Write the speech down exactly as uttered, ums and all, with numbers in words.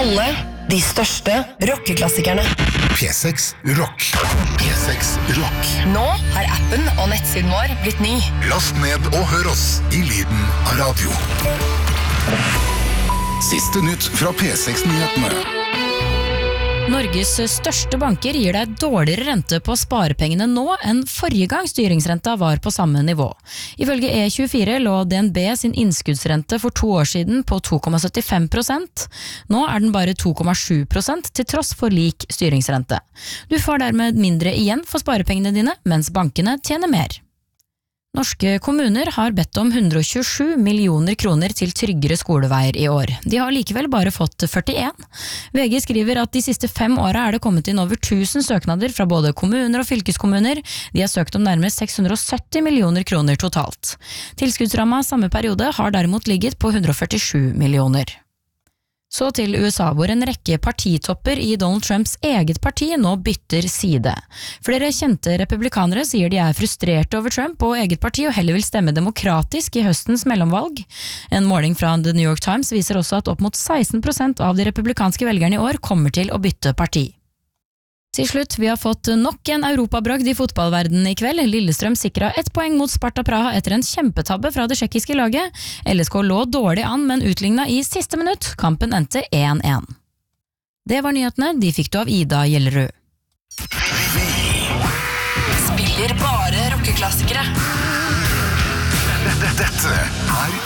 Alle de største rockeklassikerne. P seks Rock. P seks Rock. Nå har appen og nettsiden vår blitt ny. Last ned og hør oss i lyden av radio. Siste nytt fra P seks-nyhetene. Norges største banker gir deg dårligere rente på sparepengene nå enn forrige gang styringsrenta var på samme nivå. Ifølge E tjuefire lå D N B sin innskuddsrente for to år siden på to komma syttifem prosent. Nå er den bare to komma sju prosent til tross for lik styringsrente. Du får dermed mindre igjen for sparepengene dine, mens bankene tjener mer. Norske kommuner har bedt om hundre og tjuesju millioner kroner til tryggere skoleveier i år. De har likevel bare fått førtien. V G skriver at de siste fem åra er det kommet inn over tusen søknader fra både kommuner og fylkeskommuner. De har søkt om nærmere seks hundre og sytti millioner kroner totalt. Tilskuddsramma samme periode har derimot ligget på hundre og førtisju millioner. Så til U S A, hvor en rekke partitopper i Donald Trumps eget parti nå bytter side. Flere kjente republikanere sier de er frustrerte over Trump og eget parti og heller vil stemme demokratisk i høstens mellomvalg. En måling fra The New York Times viser også at opp mot seksten prosent av de republikanske velgerne i år kommer til å bytte parti. Til slutt, vi har fått nok en europabragd i fotballverdenen i kveld. Lillestrøm sikret ett poeng mot Sparta Praha etter en kjempetabbe fra det tsjekkiske laget. L S K lå dårlig an, men utligna i siste minutt. Kampen endte én én. Det var nyhetene, de fikk du av Ida Gjellerud. Spiller bare rockeklassikere. Dette er